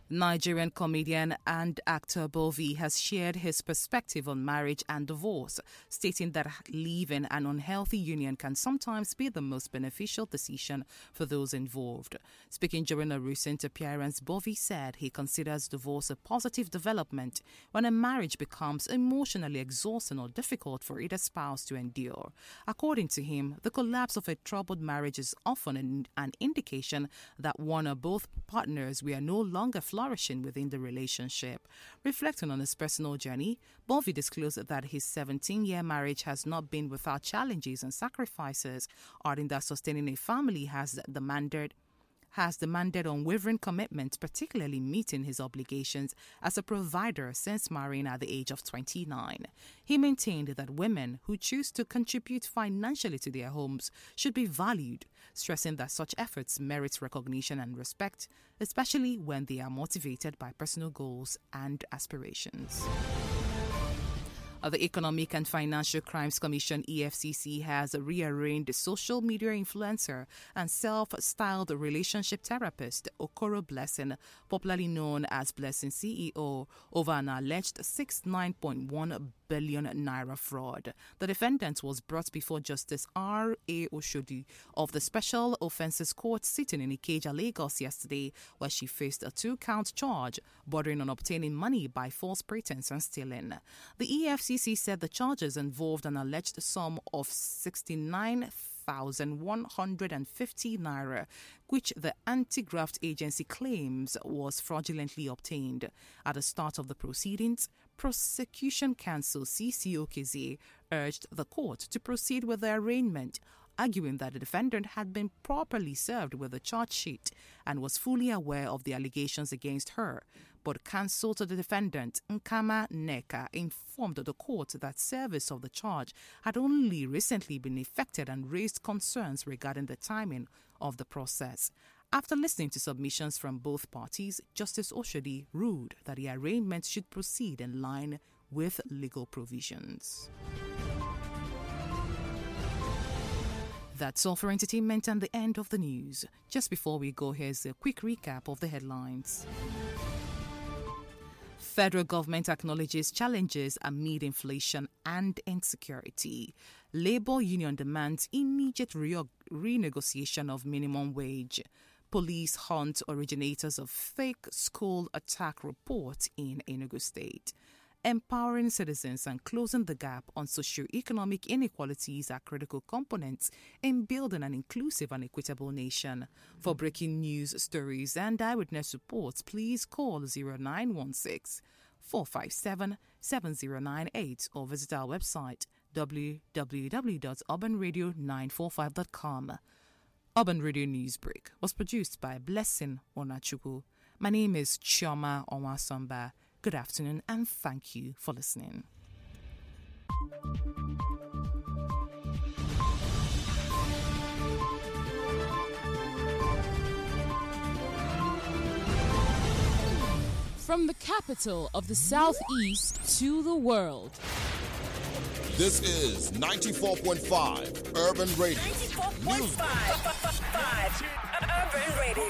Nigerian comedian and actor Bovi has shared his perspective on marriage and divorce, stating that leaving an unhealthy union can sometimes be the most beneficial decision for those involved. Speaking during a recent appearance, Bovi said he considers divorce a positive development when a marriage becomes emotionally exhausting or difficult for either spouse to endure. According to him, the collapse of a troubled marriage is often an indication that one or both partners were no longer flourishing within the relationship. Reflecting on his personal journey, Bovi disclosed that his 17-year marriage has not been without challenges and sacrifices, adding that sustaining a family has demanded unwavering commitment, particularly meeting his obligations as a provider since marrying at the age of 29. He maintained that women who choose to contribute financially to their homes should be valued, stressing that such efforts merit recognition and respect, especially when they are motivated by personal goals and aspirations. The Economic and Financial Crimes Commission (EFCC) has rearranged social media influencer and self-styled relationship therapist Okoro Blessing, popularly known as Blessing CEO, over an alleged 69.1 billion naira fraud. The defendant was brought before Justice R.A. Oshodi of the Special Offences Court sitting in Ikeja, Lagos yesterday, where she faced a 2-count charge bordering on obtaining money by false pretense and stealing. The EFCC said the charges involved an alleged sum of 69,150 naira, which the anti-graft agency claims was fraudulently obtained. At the start of the proceedings, Prosecution Counsel CCOKZ urged the court to proceed with the arraignment, arguing that the defendant had been properly served with the charge sheet and was fully aware of the allegations against her. But counsel to the defendant, Nkama Neka, informed the court that service of the charge had only recently been effected and raised concerns regarding the timing of the process. After listening to submissions from both parties, Justice Oshodi ruled that the arraignment should proceed in line with legal provisions. That's all for entertainment and the end of the news. Just before we go, here's a quick recap of the headlines. Federal government acknowledges challenges amid inflation and insecurity. Labour union demands immediate renegotiation of minimum wage. Police hunt originators of fake school attack report in Enugu State. Empowering citizens and closing the gap on socio-economic inequalities are critical components in building an inclusive and equitable nation. For breaking news, stories and eyewitness reports, please call 0916-457-7098 or visit our website www.urbanradio945.com. Urban Radio Newsbreak was produced by Blessing Onachukwu. My name is Chioma Onwasamba. Good afternoon and thank you for listening. From the capital of the Southeast to the world. This is 94.5 Urban Radio. 94.5 Urban Radio.